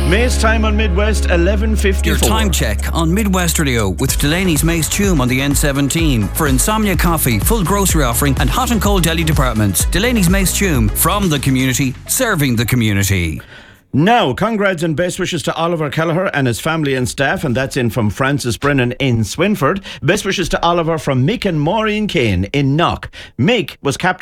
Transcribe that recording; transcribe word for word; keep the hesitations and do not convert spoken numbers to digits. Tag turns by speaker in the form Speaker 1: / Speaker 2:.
Speaker 1: Mace time on Midwest, eleven fifty-four.
Speaker 2: Your time check on Midwest Radio with Delaney's Mace Tume on the N seventeen. For Insomnia Coffee, full grocery offering and hot and cold deli departments. Delaney's Mace Tume, from the community, serving the community.
Speaker 1: Now, congrats and best wishes to Oliver Kelleher and his family and staff, and that's in from Francis Brennan in Swinford. Best wishes to Oliver from Mick and Maureen Kane in Knock. Mick was captain